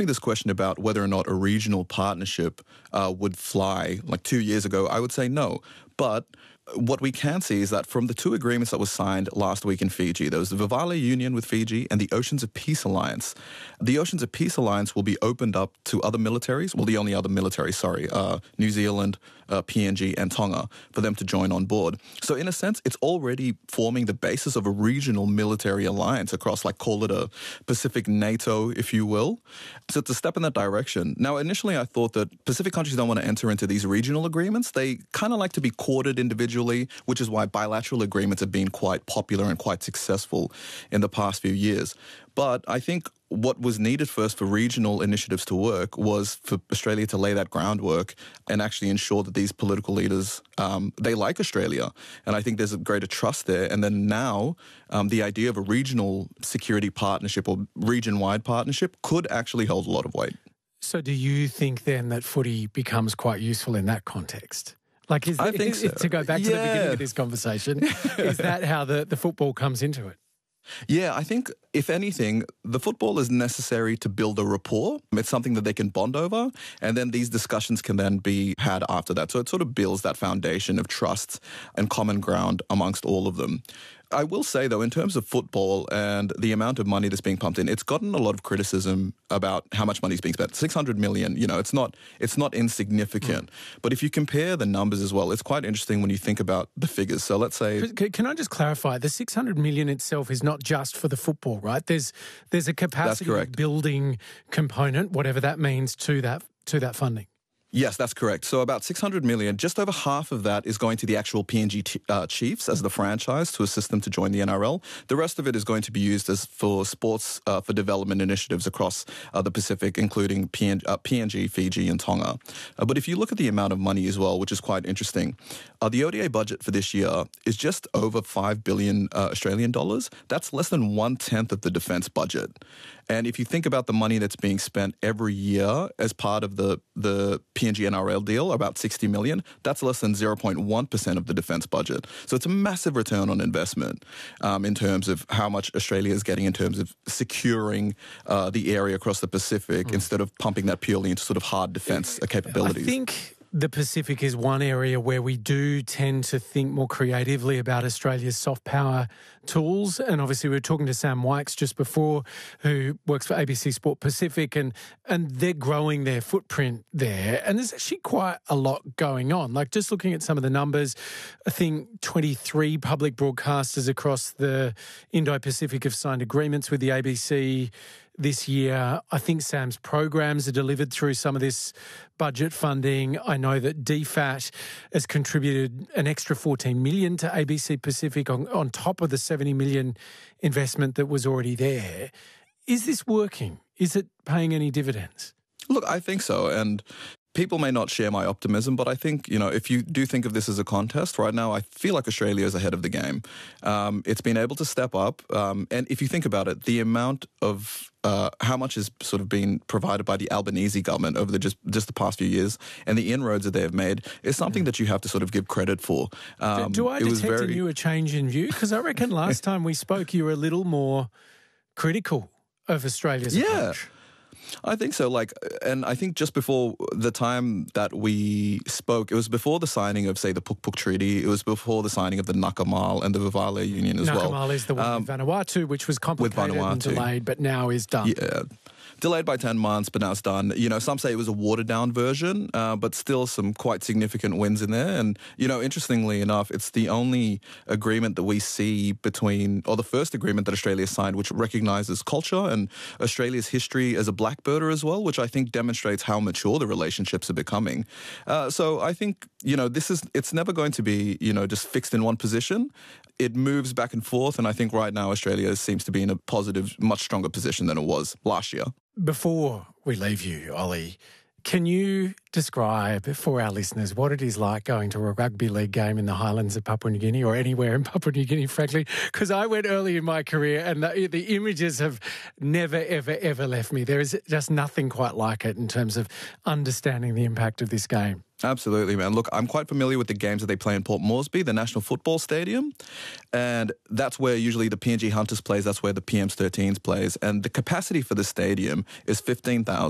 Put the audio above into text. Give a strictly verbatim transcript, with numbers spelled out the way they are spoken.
me this question about whether or not a regional partnership uh, would fly like two years ago, I would say no. But what we can see is that from the two agreements that were signed last week in Fiji, there was the Vivale Union with Fiji and the Oceans of Peace Alliance. The Oceans of Peace Alliance will be opened up to other militaries, well, the only other military, sorry, uh, New Zealand, uh, P N G and Tonga, for them to join on board. So in a sense, it's already forming the basis of a regional military alliance across, like, call it a Pacific NATO, if you will. So it's a step in that direction. Now, initially, I thought that Pacific countries don't want to enter into these regional agreements. They kind of like to be courted individually, which is why bilateral agreements have been quite popular and quite successful in the past few years. But I think what was needed first for regional initiatives to work was for Australia to lay that groundwork and actually ensure that these political leaders, um, they like Australia. And I think there's a greater trust there. And then now um, the idea of a regional security partnership or region-wide partnership could actually hold a lot of weight. So do you think then that footy becomes quite useful in that context? Like, is, I think is, so. To go back to yeah. the beginning of this conversation, is that how the, the football comes into it? Yeah, I think, if anything, the football is necessary to build a rapport. It's something that they can bond over, and then these discussions can then be had after that. So it sort of builds that foundation of trust and common ground amongst all of them. I will say, though, in terms of football and the amount of money that's being pumped in, it's gotten a lot of criticism about how much money is being spent. six hundred million, you know, it's not it's not insignificant. Mm. But if you compare the numbers as well, it's quite interesting when you think about the figures. So let's say... Can I just clarify? The six hundred million itself is not just for the football, right? There's there's a capacity building component, whatever that means, to that to that funding. Yes, that's correct. So about six hundred million, just over half of that is going to the actual P N G t- uh, Chiefs as the franchise to assist them to join the N R L. The rest of it is going to be used as for sports uh, for development initiatives across uh, the Pacific, including P N- uh, P N G, Fiji and Tonga. Uh, but if you look at the amount of money as well, which is quite interesting, uh, the O D A budget for this year is just over five billion uh, Australian dollars. That's less than one-tenth of the defence budget. And if you think about the money that's being spent every year as part of the, the P N G N R L deal, about sixty million, that's less than zero point one percent of the defence budget. So it's a massive return on investment um, in terms of how much Australia is getting in terms of securing uh, the area across the Pacific mm. instead of pumping that purely into sort of hard defence uh, capabilities. I think the Pacific is one area where we do tend to think more creatively about Australia's soft power tools. And obviously we were talking to Sam Wykes just before, who works for A B C Sport Pacific, and, and they're growing their footprint there. And there's actually quite a lot going on. Like, just looking at some of the numbers, I think twenty-three public broadcasters across the Indo-Pacific have signed agreements with the A B C this year. I think Sam's programs are delivered through some of this budget funding. I know that D FAT has contributed an extra fourteen million dollars to A B C Pacific on, on top of the seventy million dollars investment that was already there. Is this working? Is it paying any dividends? Look, I think so. And people may not share my optimism, but I think, you know, if you do think of this as a contest right now, I feel like Australia is ahead of the game. Um, it's been able to step up. Um, and if you think about it, the amount of uh, how much has sort of been provided by the Albanese government over the just, just the past few years and the inroads that they have made is something that you have to sort of give credit for. Um, do, do I it was detect very... in you a change in view? Because I reckon last time we spoke, you were a little more critical of Australia's yeah. approach. I think so. Like, and I think just before the time that we spoke, it was before the signing of, say, the Puk Puk Treaty. It was before the signing of the Nakamal and the Vivale Union as Nakamal well. Nakamal is the one um, with Vanuatu, which was complicated and delayed, but now is done. Yeah. Delayed by ten months, but now it's done. You know, some say it was a watered-down version, uh, but still some quite significant wins in there. And, you know, interestingly enough, it's the only agreement that we see between, or the first agreement that Australia signed, which recognises culture and Australia's history as a black birder as well, which I think demonstrates how mature the relationships are becoming. Uh, so I think, you know, this is, it's never going to be, you know, just fixed in one position. It moves back and forth, and I think right now Australia seems to be in a positive, much stronger position than it was last year. Before we leave you, Ollie, can you describe for our listeners what it is like going to a rugby league game in the highlands of Papua New Guinea, or anywhere in Papua New Guinea, frankly? Because I went early in my career and the, the images have never, ever, ever left me. There is just nothing quite like it in terms of understanding the impact of this game. Absolutely, man. Look, I'm quite familiar with the games that they play in Port Moresby, the National Football Stadium, and that's where usually the P N G Hunters plays, that's where the P M thirteens plays, and the capacity for the stadium is fifteen thousand.